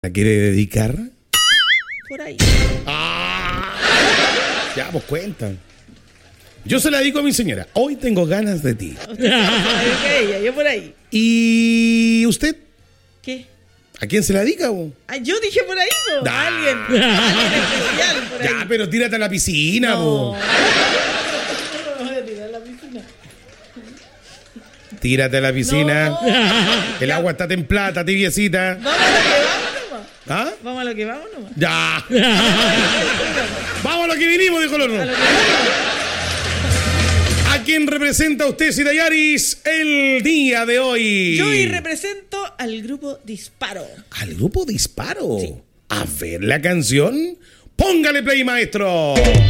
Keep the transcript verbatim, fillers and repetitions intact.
¿La quiere dedicar? Por ahí. ¡Ah! Ya, pues cuenta. Yo se la dedico a mi señora. Hoy tengo ganas de ti. Usted sabe que ella, yo por ahí. ¿Y usted? ¿Qué? ¿A quién se la dedica, vos? Ah, yo dije por ahí, ¿no? Da. Alguien. Alguien especial por ahí. Ya, pero tírate a la piscina, No. vos. No me voy a tirar a la piscina. Tírate a la piscina. No. El agua está templada, está tibiecita. Vamos a lo que vamos nomás. ¿Ah? Vamos a lo que vamos nomás. Ya. Vamos a lo que vinimos, dijo el otro. A lo que vamos. ¿A quién representa usted, Sidayaris, el día de hoy? Yo hoy represento al grupo Disparo. ¿Al grupo Disparo? Sí. A ver la canción. Póngale play, maestro.